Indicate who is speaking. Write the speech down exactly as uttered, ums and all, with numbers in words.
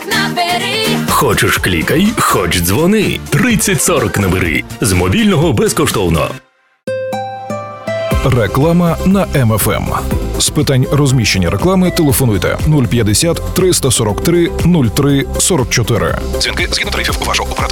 Speaker 1: набери.
Speaker 2: Хочеш клікай, хоч дзвони. тридцять сорок набери. З мобільного безкоштовно.
Speaker 3: Реклама на Ем Еф Ем. З питань розміщення реклами телефонуйте нуль п'ятдесят триста сорок три нуль три сорок чотири. Дзвінки згідно тарифів вашого оператора.